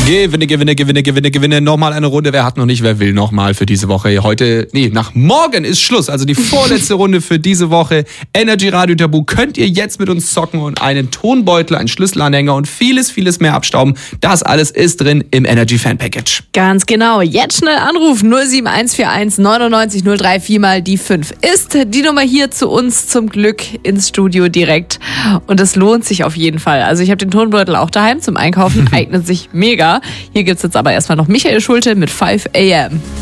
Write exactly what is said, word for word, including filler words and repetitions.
Gewinne, Gewinne, Gewinne, Gewinne, Gewinne. Nochmal eine Runde. Wer hat noch nicht, wer will nochmal für diese Woche. Heute, nee, nach morgen ist Schluss. Also die vorletzte Runde für diese Woche. Energy Radio Tabu könnt ihr jetzt mit uns zocken und einen Tonbeutel, einen Schlüsselanhänger und vieles, vieles mehr abstauben. Das alles ist drin im Energy Fan Package. Ganz genau. Jetzt schnell anrufen. null sieben eins vier eins neunundneunzig null drei vier mal die fünf ist die Nummer hier zu uns zum Glück ins Studio direkt. Und es lohnt sich auf jeden Fall. Also ich habe den Tonbeutel auch daheim zum Einkaufen. Eignet sich mega. Hier gibt's jetzt aber erstmal noch Michael Schulte mit five a m